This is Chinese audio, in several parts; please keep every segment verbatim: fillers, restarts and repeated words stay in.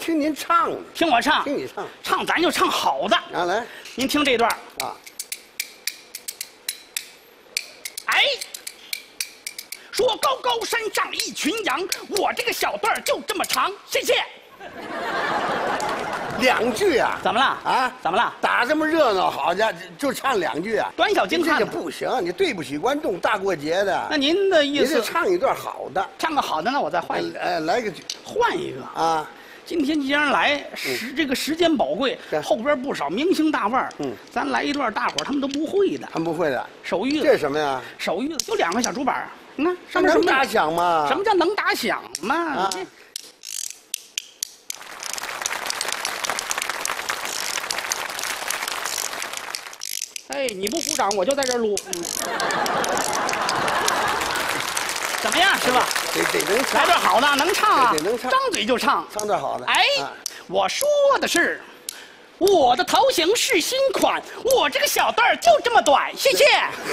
听您唱， 听我唱， 听你唱， 唱咱就唱好的。 啊，来您听这段啊， 哎，说高高山上一群羊，我这个小段儿就这么长，谢谢。 两句啊？ 怎么了？ 啊？ 怎么了？ 打这么热闹，好家伙，就唱两句啊？ 短小精悍这个不行，你对不起观众，大过节的。 那您的意你思得唱一段好的， 唱个好的，那我再换一个， 哎，来个句换一个。 啊。 今天既然来，时这个时间宝贵， 是后边不少明星大腕儿， 嗯， 咱来一段大伙儿他们都不会的。 他们不会的， 手玉子， 这是什么呀？ 手玉子就两个小竹板儿，你看上面什么能打响吗？ 什么叫能打响嘛？ 啊这哎，你不鼓掌，我就在这儿撸。嗯怎么样，师傅？ 得得能来唱， 段好的，能唱啊， 对对能唱张嘴就唱。 唱段好的。 哎， 啊我说的是，我的头型是新款，我这个小段儿就这么短，谢谢。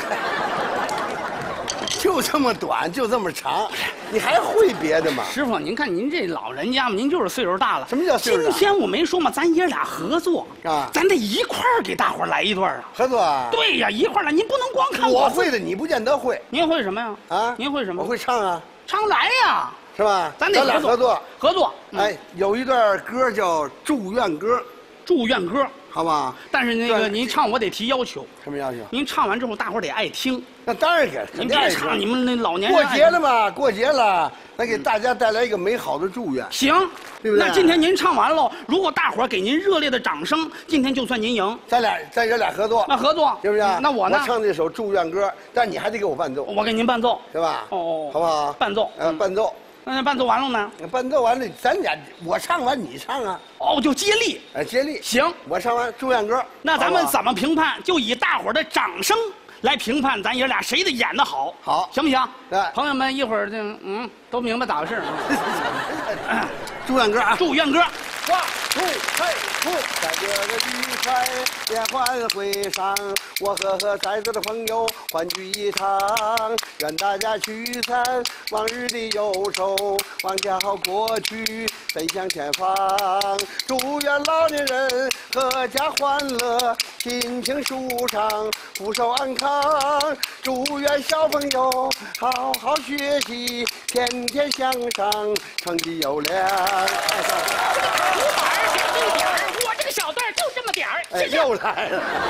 就这么短，就这么长，你还会别的吗？ 师傅，您看您这老人家嘛，您就是岁数大了。 什么叫岁数大今天我没说嘛，咱爷俩合作啊咱得一块儿给大伙儿来一段啊。 合作啊？ 对呀，一块儿来，您不能光看我会的，你不见得会您会什么呀？ 啊。 您会什么？ 我会唱啊， 常来呀， 是吧？ 咱得俩合作。 合作。嗯哎，有一段歌叫《祝愿歌》， 祝愿歌， 好吧？ 但是那个对您唱我得提要求， 什么要求？ 您唱完之后大伙儿得爱听， 那当然给， 您肯定爱听别唱你们那老年人过爱听节了嘛，过节了，咱给大家带来一个美好的祝愿。 行， 对不对那今天您唱完了，如果大伙儿给您热烈的掌声，今天就算您赢。 咱俩咱爷俩合作， 那合作是不是？ 那我呢？ 我唱这首祝愿歌，但你还得给我伴奏， 我给您伴奏， 是吧？ 哦好不好？ 伴奏， 呃，伴奏， 那伴奏完了呢？ 伴奏完了，咱俩我唱完你唱啊， 哦，就接力。 哎，接力。 行， 我唱完祝愿歌， 那咱们好不好怎么评判？就以大伙儿的掌声来评判咱爷俩谁的演的好， 好行不行？ 对朋友们一会儿这嗯都明白咋回事啊？ 祝愿歌啊！ 祝愿歌。 哇，呼嘿呼，在这个愉快联欢会上，我和和在座的朋友欢聚一堂，愿大家驱散往日的忧愁，忘掉过去，奔向前方。祝愿老年人阖家欢乐，心情舒畅，福寿安康。祝愿小朋友好好学习，天天向上，成绩优良。 鼓板儿，小地点儿，我这个小段儿就这么点儿，谢哎， 谢。 又来了。